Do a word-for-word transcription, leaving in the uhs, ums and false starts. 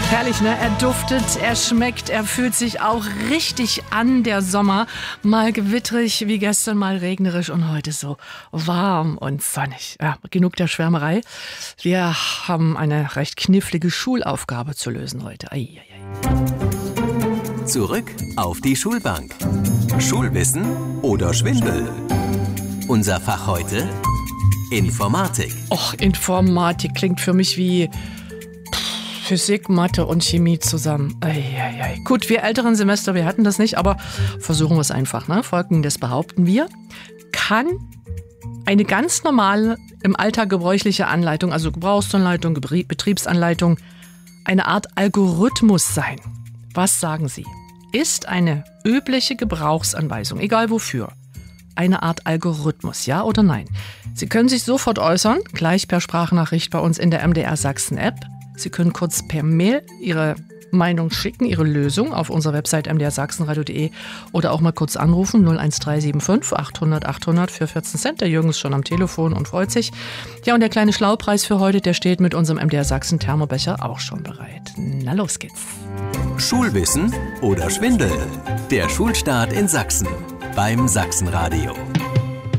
Herrlich, ne? Er duftet, er schmeckt, er fühlt sich auch richtig an, der Sommer. Mal gewittrig wie gestern, mal regnerisch und heute so warm und sonnig. Ja, genug der Schwärmerei. Wir haben eine recht knifflige Schulaufgabe zu lösen heute. Ei, ei, ei. Zurück auf die Schulbank. Schulwissen oder Schwindel? Unser Fach heute: Informatik. Och, Informatik klingt für mich wie Physik, Mathe und Chemie zusammen. Ei, ei, ei. Gut, wir älteren Semester, wir hatten das nicht, aber versuchen wir es einfach. Ne? Folgendes behaupten wir: Kann eine ganz normale, im Alltag gebräuchliche Anleitung, also Gebrauchsanleitung, Betriebsanleitung, eine Art Algorithmus sein? Was sagen Sie? Ist eine übliche Gebrauchsanweisung, egal wofür, eine Art Algorithmus, ja oder nein? Sie können sich sofort äußern, gleich per Sprachnachricht bei uns in der M D R Sachsen App. Sie können kurz per Mail Ihre Meinung schicken, Ihre Lösung auf unserer Website m d r sachsenradio punkt d e oder auch mal kurz anrufen null eins drei sieben fünf achthundert achthundert für vierzehn Cent. Der Jürgen ist schon am Telefon und freut sich. Ja, und der kleine Schlaupreis für heute, der steht mit unserem M D R Sachsen Thermobecher auch schon bereit. Na, los geht's. Schulwissen oder Schwindel? Der Schulstart in Sachsen beim Sachsenradio.